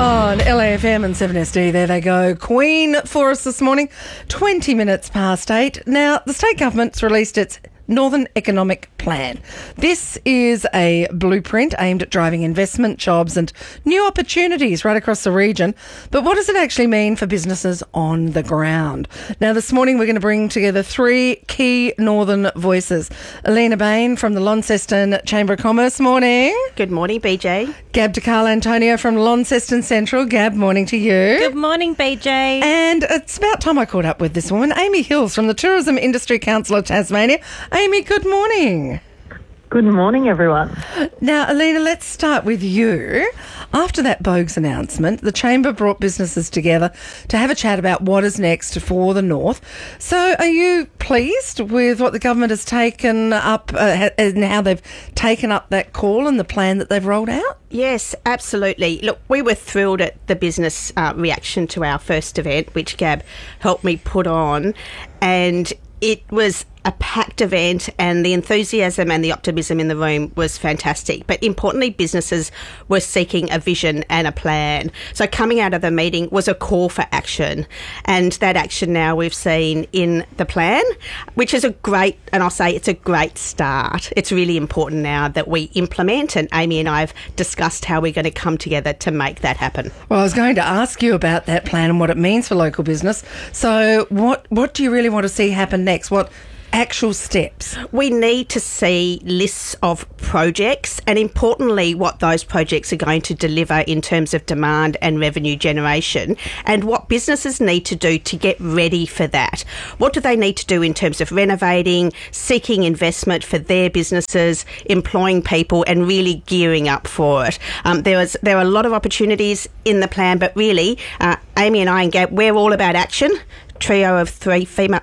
On LAFM and 7SD, there they go. Queen for us this morning, 20 minutes past 8. Now, the state government's released its Northern Economic Plan. This is a blueprint aimed at driving investment, jobs and new opportunities right across the region. But what does it actually mean for businesses on the ground? Now, this morning we're going to bring together three key Northern voices. Alina Bain from the Launceston Chamber of Commerce. Morning. Good morning, BJ. Gab DiCarlo-Antonio from Launceston Central. Gab, morning to you. Good morning, BJ. And it's about time I caught up with this woman, Amy Hills from the Tourism Industry Council of Tasmania. Amy, good morning. Good morning, everyone. Now, Alina, let's start with you. After that Bogues announcement, the Chamber brought businesses together to have a chat about what is next for the North. So are you pleased with what the government has taken up and how they've taken up that call and the plan that they've rolled out? Yes, absolutely. Look, we were thrilled at the business reaction to our first event, which Gab helped me put on, and it was a packed event, and the enthusiasm and the optimism in the room was fantastic. But importantly, businesses were seeking a vision and a plan. So coming out of the meeting was a call for action, and that action now we've seen in the plan, which is a great, and I'll say it's a great start. It's really important now that we implement, and Amy and I have discussed how we're going to come together to make that happen. Well, I was going to ask you about that plan and what it means for local business. So what do you really want to see happen next? What actual steps? We need to see lists of projects, and importantly what those projects are going to deliver in terms of demand and revenue generation, and what businesses need to do to get ready for that. What do they need to do in terms of renovating, seeking investment for their businesses, employing people and really gearing up for it? There are a lot of opportunities in the plan, but really Amy and I and Gab, we're all about action. A trio of female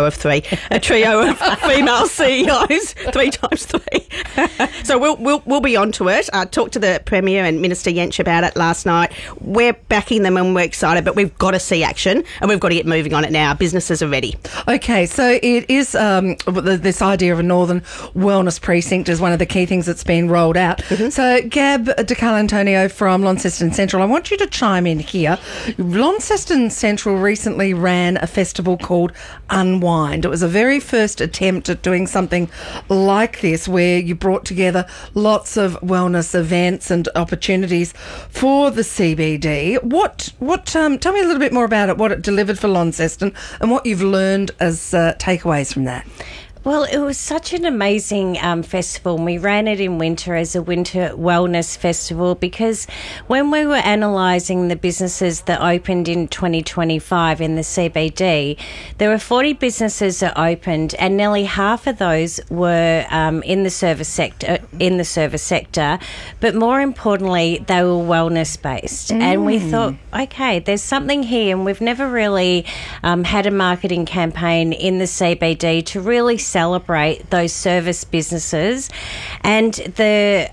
CEOs, 3 times 3. So we'll be onto it. Talked to the Premier and Minister Yench about it last night. We're backing them and we're excited, but we've got to see action and we've got to get moving on it now. Businesses are ready. Okay, so it is this idea of a Northern Wellness Precinct is one of the key things that's been rolled out. Mm-hmm. So Gab DiCarlo-Antonio from Launceston Central, I want you to chime in here. Launceston Central recently ran a festival called Unwind. It was a very first attempt at doing something like this, where you brought together lots of wellness events and opportunities for the CBD. Tell me a little bit more about it, what it delivered for Launceston and what you've learned as takeaways from that. Well, it was such an amazing festival, and we ran it in winter as a winter wellness festival, because when we were analysing the businesses that opened in 2025 in the CBD, there were 40 businesses that opened, and nearly half of those were in the service sector, but more importantly, they were wellness based. And we thought, okay, there's something here, and we've never really had a marketing campaign in the CBD to really celebrate those service businesses, and the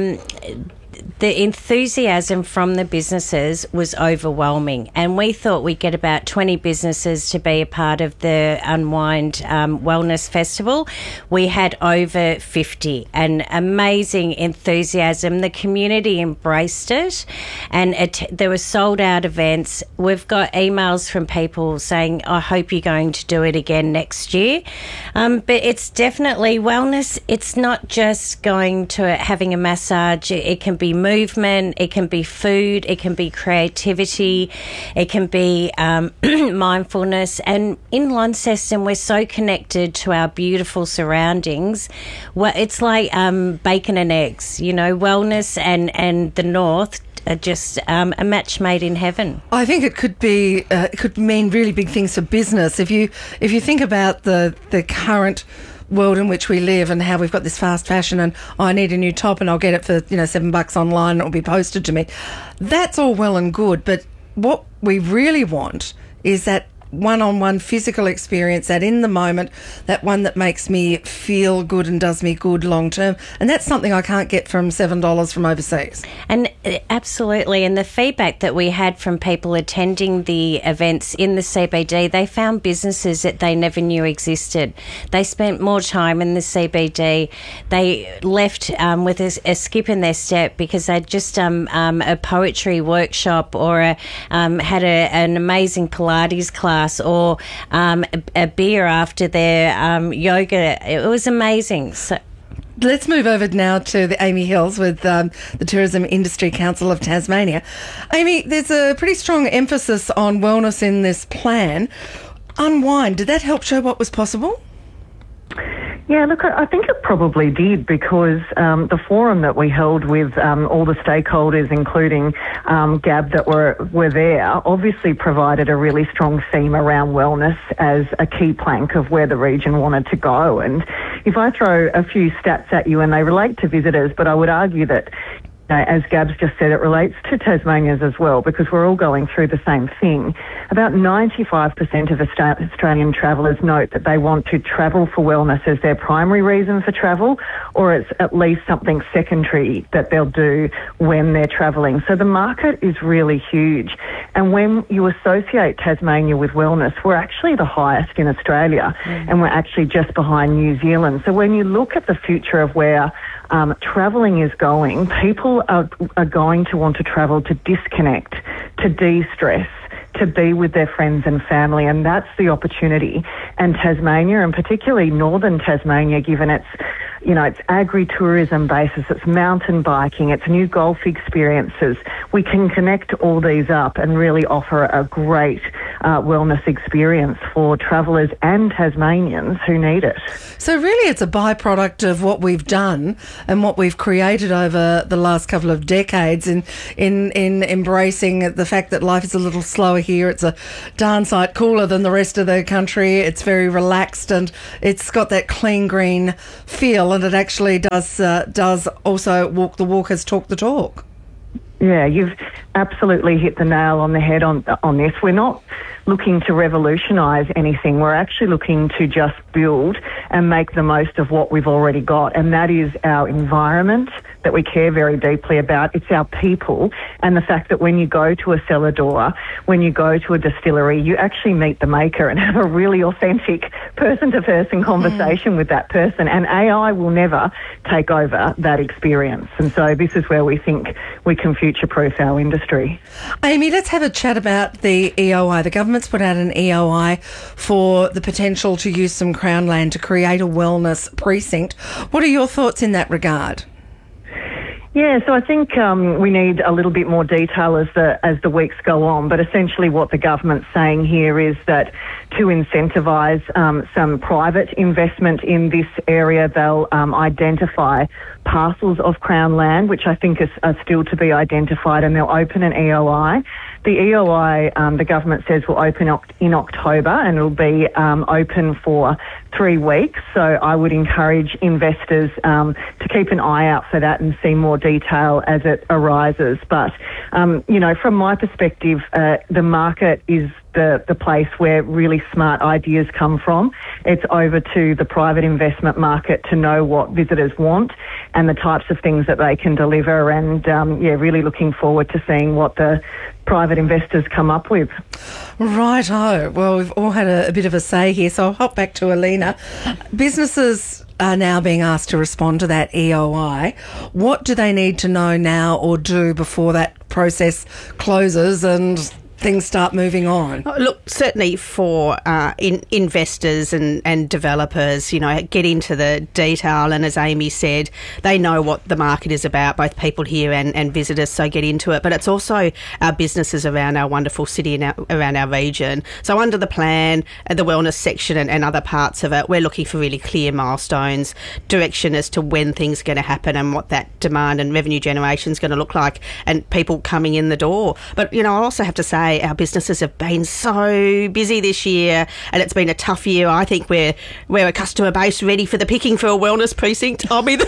enthusiasm from the businesses was overwhelming, and we thought we'd get about 20 businesses to be a part of the Unwind Wellness Festival. We had over 50, and amazing enthusiasm. The community embraced it, and there were sold out events. We've got emails from people saying, I hope you're going to do it again next year. But it's definitely wellness. It's not just going to having a massage. It can be movement, it can be food, it can be creativity, it can be mindfulness. And in Launceston, we're so connected to our beautiful surroundings. Well, it's like bacon and eggs, wellness and the North are just a match made in heaven. I think it could be it could mean really big things for business. If you think about the current world in which we live and how we've got this fast fashion and I need a new top and I'll get it for $7 online and it'll be posted to me. That's all well and good, but what we really want is that one-on-one physical experience, that in the moment, that one that makes me feel good and does me good long term. And that's something I can't get from $7 from overseas. And absolutely. And the feedback that we had from people attending the events in the CBD, they found businesses that they never knew existed. They spent more time in the CBD. They left with a skip in their step because they'd just a poetry workshop or had an amazing Pilates class or a beer after their yoga. It was amazing. So let's move over now to the Amy Hills with the Tourism Industry Council of Tasmania. Amy, there's a pretty strong emphasis on wellness in this plan. Unwind, did that help show what was possible? Yeah, look, I think it probably did because the forum that we held with all the stakeholders, including GAB that were there, obviously provided a really strong theme around wellness as a key plank of where the region wanted to go. And if I throw a few stats at you, and they relate to visitors, but I would argue that, as Gab's just said, it relates to Tasmanians as well because we're all going through the same thing. About 95% of Australian travellers note that they want to travel for wellness as their primary reason for travel, or it's at least something secondary that they'll do when they're travelling. So the market is really huge. And when you associate Tasmania with wellness, we're actually the highest in Australia, and we're actually just behind New Zealand. So when you look at the future of where travelling is going, people are going to want to travel to disconnect, to de-stress, to be with their friends and family, and that's the opportunity. And Tasmania, and particularly northern Tasmania, given its its agri-tourism basis, its mountain biking, its new golf experiences, we can connect all these up and really offer a great wellness experience for travellers and Tasmanians who need it. So really it's a byproduct of what we've done and what we've created over the last couple of decades in embracing the fact that life is a little slower here. It's a darn sight cooler than the rest of the country. It's very relaxed and it's got that clean green feel, and it actually does also walk the walk as talk the talk. Yeah, you've absolutely hit the nail on the head on this. We're not looking to revolutionise anything. We're actually looking to just build and make the most of what we've already got, and that is our environment that we care very deeply about. It's our people, and the fact that when you go to a cellar door, when you go to a distillery, you actually meet the maker and have a really authentic person-to-person conversation with that person, and AI will never take over that experience. And so this is where we think we can future-proof our industry. Amy, let's have a chat about the EOI. The government's put out an EOI for the potential to use some Crown land to create a wellness precinct. What are your thoughts in that regard? Yeah, so I think we need a little bit more detail as the weeks go on, but essentially what the government's saying here is that to incentivise some private investment in this area, they'll identify parcels of Crown land, which I think are still to be identified, and they'll open an EOI. The EOI, the government says, will open in October, and it'll be open for 3 weeks. So I would encourage investors to keep an eye out for that and see more detail as it arises. But, from my perspective, the market is the place where really smart ideas come from. It's over to the private investment market to know what visitors want and the types of things that they can deliver, and really looking forward to seeing what the private investors come up with. Righto. Well, we've all had a bit of a say here, so I'll hop back to Alina. Businesses are now being asked to respond to that EOI. What do they need to know now or do before that process closes and things start moving on? Look, certainly for investors and developers, get into the detail. And as Amy said, they know what the market is about, both people here and visitors, so get into it. But it's also our businesses around our wonderful city and around our region. So under the plan, the wellness section and other parts of it, we're looking for really clear milestones, direction as to when things are going to happen and what that demand and revenue generation is going to look like, and people coming in the door. But, I also have to say, our businesses have been so busy this year, and it's been a tough year. I think we're a customer base ready for the picking for a wellness precinct. I'll be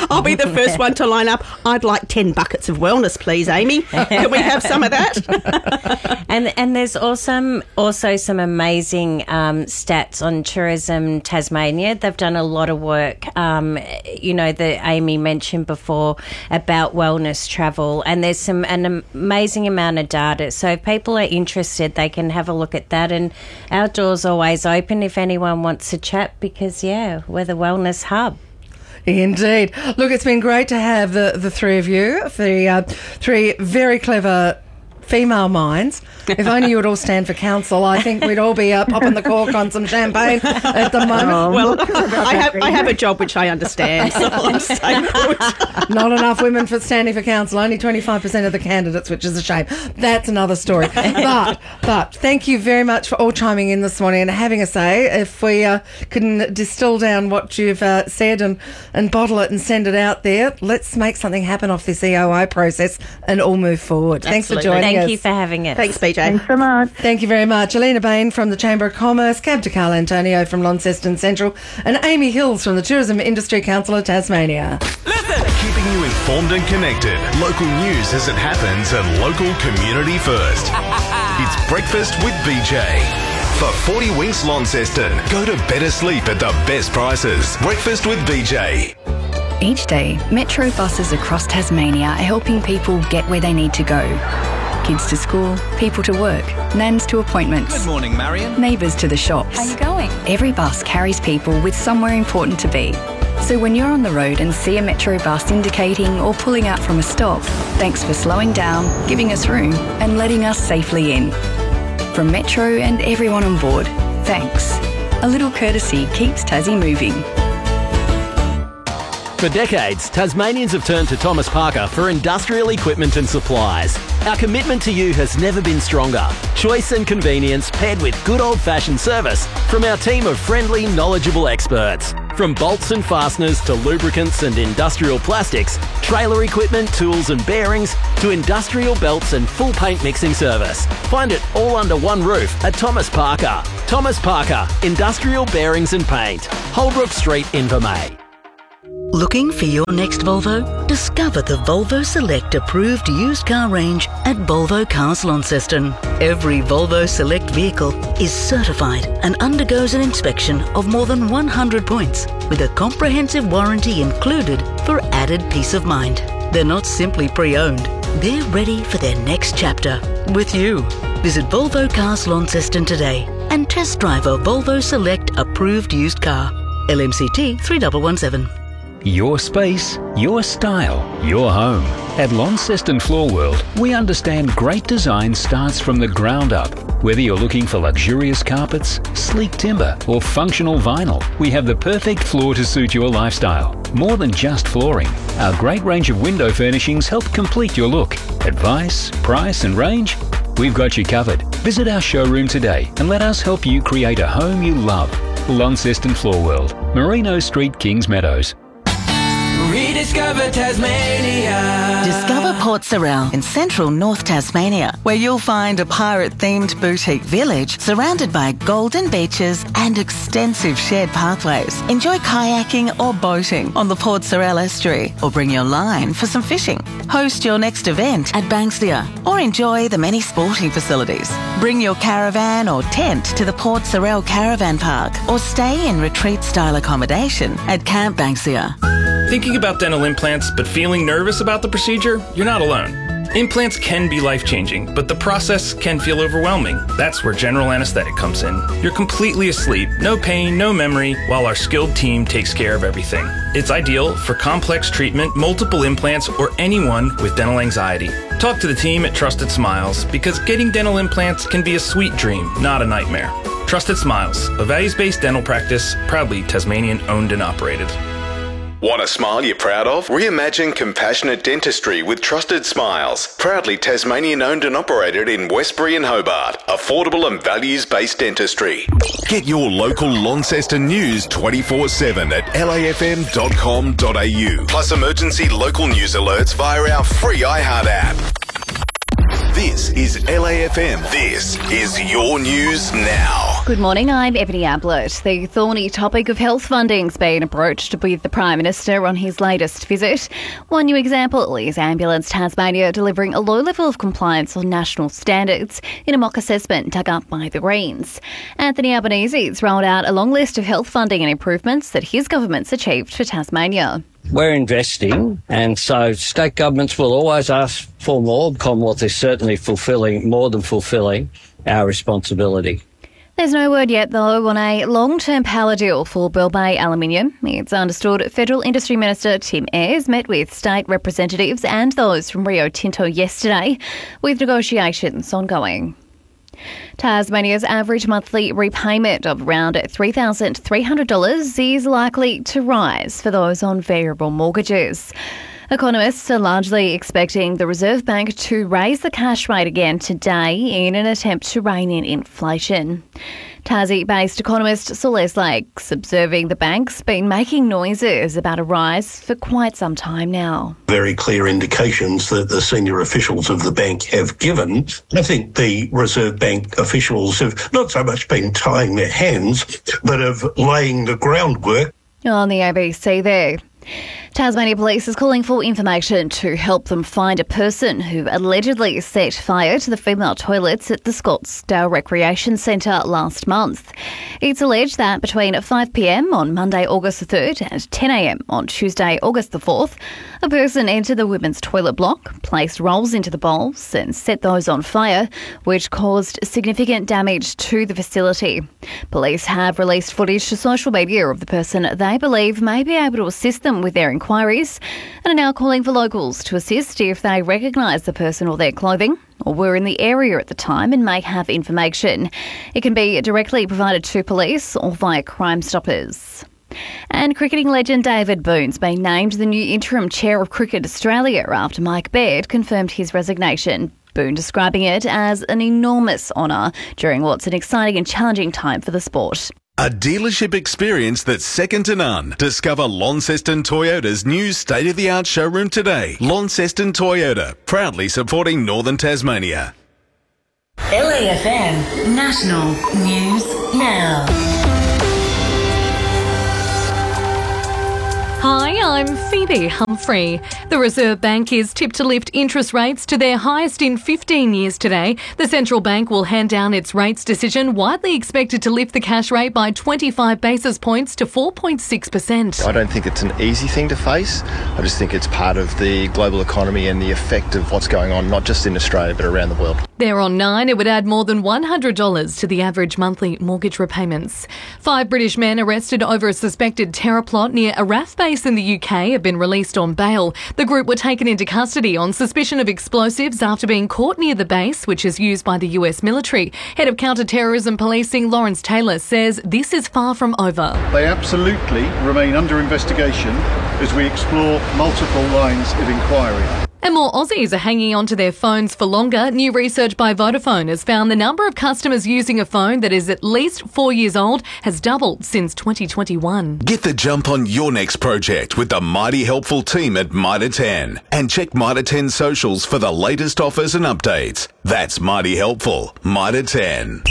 I'll be the first one to line up. I'd like 10 buckets of wellness, please, Amy. Can we have some of that? And there's also some amazing stats on Tourism Tasmania. They've done a lot of work, that Amy mentioned before about wellness travel, and there's an amazing amount of data. So if people are interested, they can have a look at that, and our door's always open if anyone wants to chat, because, we're the wellness hub. Indeed. Look, it's been great to have the three of you, the three very clever female minds. If only you would all stand for council, I think we'd all be popping the cork on some champagne at the moment. Well, I have a job which I understand, so I'm staying put. Not enough women for standing for council, only 25% of the candidates, which is a shame. That's another story. But thank you very much for all chiming in this morning and having a say. If we can distill down what you've said and bottle it and send it out there, let's make something happen off this EOI process and all move forward. Absolutely. Thanks for joining us. Thank you for having us. Thanks, BJ. Thanks so much. Thank you very much. Elena Bain from the Chamber of Commerce, Gab de Carl Antonio from Launceston Central, and Amy Hills from the Tourism Industry Council of Tasmania. Listen! Keeping you informed and connected. Local news as it happens and local community first. It's Breakfast with BJ. For 40 Winks Launceston, go to better sleep at the best prices. Breakfast with BJ. Each day, Metro buses across Tasmania are helping people get where they need to go. Kids to school, people to work, nans to appointments. Good morning, Marion. Neighbours to the shops. How you going? Every bus carries people with somewhere important to be. So when you're on the road and see a Metro bus indicating or pulling out from a stop, thanks for slowing down, giving us room and letting us safely in. From Metro and everyone on board, thanks. A little courtesy keeps Tassie moving. For decades, Tasmanians have turned to Thomas Parker for industrial equipment and supplies. Our commitment to you has never been stronger. Choice and convenience paired with good old-fashioned service from our team of friendly, knowledgeable experts. From bolts and fasteners to lubricants and industrial plastics, trailer equipment, tools and bearings, to industrial belts and full paint mixing service. Find it all under one roof at Thomas Parker. Thomas Parker, Industrial Bearings and Paint. Holbrook Street, Invermay. Looking for your next Volvo? Discover the Volvo Select approved used car range at Volvo Cars Launceston. Every Volvo Select vehicle is certified and undergoes an inspection of more than 100 points with a comprehensive warranty included for added peace of mind. They're not simply pre-owned, they're ready for their next chapter with you. Visit Volvo Cars Launceston today and test drive a Volvo Select approved used car. LMCT 3117. Your space, your style, your home. At Launceston Floor World, we understand great design starts from the ground up. Whether you're looking for luxurious carpets, sleek timber, or functional vinyl, we have the perfect floor to suit your lifestyle. More than just flooring, our great range of window furnishings help complete your look. Advice, price, and range? We've got you covered. Visit our showroom today and let us help you create a home you love. Launceston Floor World, Merino Street, Kings Meadows. Rediscover Tasmania. Discover Port Sorell in central North Tasmania, where you'll find a pirate-themed boutique village surrounded by golden beaches and extensive shared pathways. Enjoy kayaking or boating on the Port Sorell estuary, or bring your line for some fishing. Host your next event at Banksia, or enjoy the many sporting facilities. Bring your caravan or tent to the Port Sorell Caravan Park, or stay in retreat-style accommodation at Camp Banksia. Thinking about dental implants but feeling nervous about the procedure? You're not alone. Implants can be life-changing, but the process can feel overwhelming. That's where general anesthetic comes in. You're completely asleep, no pain, no memory, while our skilled team takes care of everything. It's ideal for complex treatment, multiple implants, or anyone with dental anxiety. Talk to the team at Trusted Smiles, because getting dental implants can be a sweet dream, not a nightmare. Trusted Smiles, a values-based dental practice, proudly Tasmanian owned and operated. Want a smile you're proud of? Reimagine compassionate dentistry with Trusted Smiles. Proudly Tasmanian owned and operated in Westbury and Hobart. Affordable and values-based dentistry. Get your local Launceston news 24/7 at lafm.com.au. Plus emergency local news alerts via our free iHeart app. This This is LAFM. This is your news now. Good morning, I'm Ebony Ablett. The thorny topic of health funding's been approached with the Prime Minister on his latest visit. One new example is Ambulance Tasmania delivering a low level of compliance on national standards in a mock assessment dug up by the Greens. Anthony Albanese's rolled out a long list of health funding and improvements that his government's achieved for Tasmania. We're investing, and so state governments will always ask for more. Commonwealth is certainly more than fulfilling our responsibility. There's no word yet, though, on a long-term power deal for Bell Bay Aluminium. It's understood Federal Industry Minister Tim Ayres met with state representatives and those from Rio Tinto yesterday, with negotiations ongoing. Tasmania's average monthly repayment of around $3,300 is likely to rise for those on variable mortgages. Economists are largely expecting the Reserve Bank to raise the cash rate again today in an attempt to rein in inflation. Tassie-based economist Celeste Lakes observing the bank's been making noises about a rise for quite some time now. Very clear indications that the senior officials of the bank have given. I think the Reserve Bank officials have not so much been tying their hands, but of laying the groundwork. On the ABC there. Tasmania Police is calling for information to help them find a person who allegedly set fire to the female toilets at the Scottsdale Recreation Centre last month. It's alleged that between 5 p.m. on Monday, August the 3rd and 10 a.m. on Tuesday, August the 4th, a person entered the women's toilet block, placed rolls into the bowls and set those on fire, which caused significant damage to the facility. Police have released footage to social media of the person they believe may be able to assist them with their inquiries and are now calling for locals to assist if they recognise the person or their clothing or were in the area at the time and may have information. It can be directly provided to police or via Crime Stoppers. And cricketing legend David Boone's been named the new interim chair of Cricket Australia after Mike Baird confirmed his resignation. Boone describing it as an enormous honour during what's an exciting and challenging time for the sport. A dealership experience that's second to none. Discover Launceston Toyota's new state-of-the-art showroom today. Launceston Toyota, proudly supporting Northern Tasmania. LAFM National News Now. Hi, I'm Phoebe Humphrey. The Reserve Bank is tipped to lift interest rates to their highest in 15 years today. The central bank will hand down its rates decision, widely expected to lift the cash rate by 25 basis points to 4.6%. I don't think it's an easy thing to face. I just think it's part of the global economy and the effect of what's going on, not just in Australia, but around the world. There on 9, it would add more than $100 to the average monthly mortgage repayments. 5 British men arrested over a suspected terror plot near a RAF base in the UK have been released on bail. The group were taken into custody on suspicion of explosives after being caught near the base, which is used by the US military. Head of Counter-Terrorism Policing Lawrence Taylor says this is far from over. They absolutely remain under investigation as we explore multiple lines of inquiry. And more Aussies are hanging onto their phones for longer. New research by Vodafone has found the number of customers using a phone that is at least 4 years old has doubled since 2021. Get the jump on your next project with the mighty helpful team at Mitre 10. And check Mitre 10 socials for the latest offers and updates. That's mighty helpful. Mitre 10.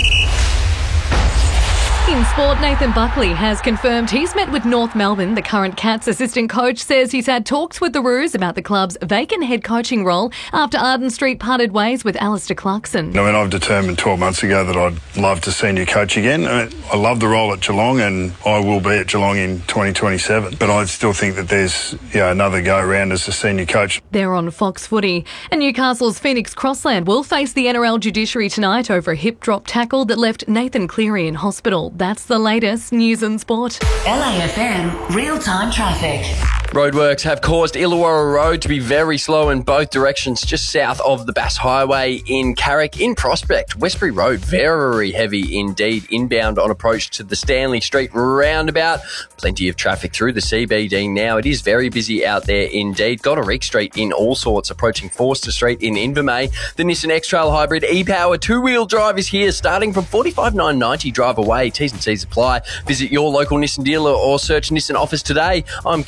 In sport, Nathan Buckley has confirmed he's met with North Melbourne. The current Cats assistant coach says he's had talks with the Roos about the club's vacant head coaching role after Arden Street parted ways with Alistair Clarkson. I mean, I've determined 12 months ago that I'd love to senior coach again. I love the role at Geelong and I will be at Geelong in 2027. But I still think that there's another go round as a senior coach. They're on Fox Footy. And Newcastle's Phoenix Crossland will face the NRL judiciary tonight over a hip drop tackle that left Nathan Cleary in hospital. That's the latest news and sport. LAFM real-time traffic. Roadworks have caused Illawarra Road to be very slow in both directions just south of the Bass Highway in Carrick. In Prospect, Westbury Road, very heavy indeed, inbound on approach to the Stanley Street roundabout. Plenty of traffic through the CBD now. It is very busy out there indeed. Goderich Street in all sorts, approaching Forster Street in Invermay. The Nissan X-Trail Hybrid e-Power two-wheel drive is here, starting from $45,990 drive away. T's and C's apply. Visit your local Nissan dealer or search Nissan offers today. I'm Cam. More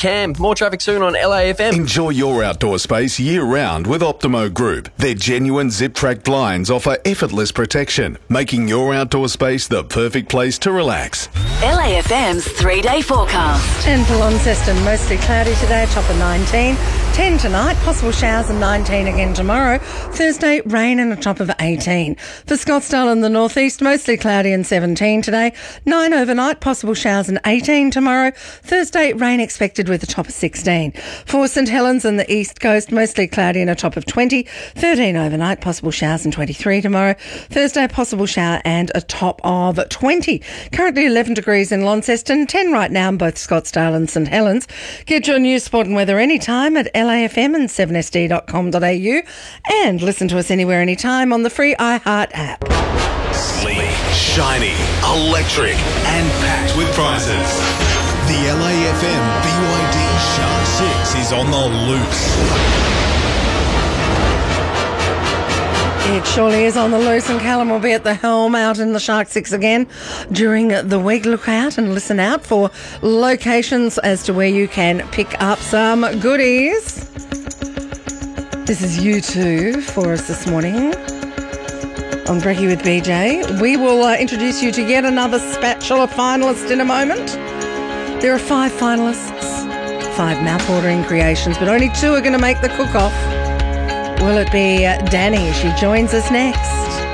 More traffic soon on LAFM. Enjoy your outdoor space year-round with Optimo Group. Their genuine zip-track blinds offer effortless protection, making your outdoor space the perfect place to relax. LAFM's 3-day forecast. 10 for Launceston, mostly cloudy today, top of 19. 10 tonight, possible showers and 19 again tomorrow. Thursday, rain and a top of 18. For Scottsdale in the northeast, mostly cloudy and 17 today. 9 overnight, possible showers and 18 tomorrow. Thursday, rain expected with a top of 16. For St Helens and the east coast, mostly cloudy and a top of 20. 13 overnight, possible showers and 23 tomorrow. Thursday, possible shower and a top of 20. Currently 11 degrees in Launceston, 10 right now in both Scottsdale and St Helens. Get your news, sport and weather anytime at LAFM and 7sd.com.au and listen to us anywhere, anytime on the free iHeart app. Sleek, shiny, electric, and packed with prizes. The LAFM BYD Shark 6 is on the loose. It surely is on the loose, and Callum will be at the helm out in the Shark 6 again during the week. Look out and listen out for locations as to where you can pick up some goodies. This is U2 for us this morning on Brekkie with BJ. We will introduce you to yet another spatula finalist in a moment. There are 5 finalists, 5 mouth-watering creations, but only 2 are going to make the cook-off. Will it be Danny? She joins us next.